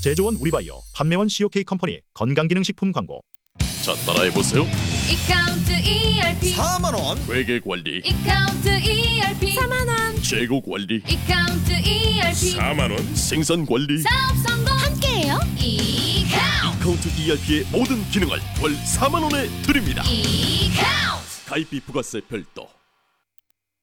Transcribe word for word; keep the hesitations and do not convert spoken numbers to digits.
제조원 우리바이오, 판매원 씨오케이 컴퍼니 건강기능식품 광고. 자, 따라해보세요. 이카운트 이알피 사만 원. 회계관리, 이카운트 이알피 사만 원 재고관리, 이카운트 이알피 사만 원, 생산관리, 사업 성공 함께해요. 이카운트 카운트 이알피의 모든 기능을 월 사만 원에 드립니다. 이카운트 가입비 부가세 별도,